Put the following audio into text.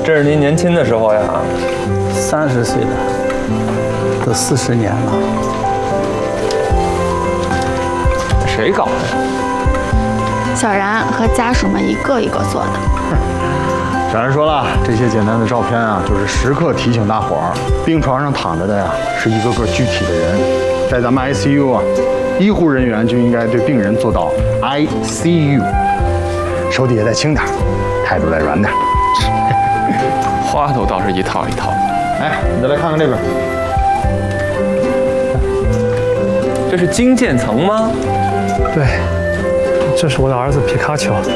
这是您年轻的时候呀 ？30岁的，都40年了。 谁搞的呀？ 小然和家属们一个一个做的。 小然说了，这些简单的照片啊，就是时刻提醒大伙儿，病床上躺着的呀，是一个个具体的人。在咱们 ICU 啊，医护人员就应该对病人做到 ICU， 手底下再轻点，态度再软点。 话头倒是一套一套。 哎，你再来看看这边， 这是金渐层吗？ 对，这是我的儿子皮卡丘。